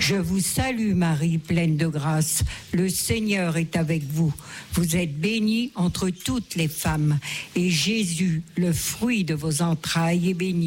Je vous salue Marie, pleine de grâce. Le Seigneur est avec vous. Vous êtes bénie entre toutes les femmes. Et Jésus, le fruit de vos entrailles, est béni.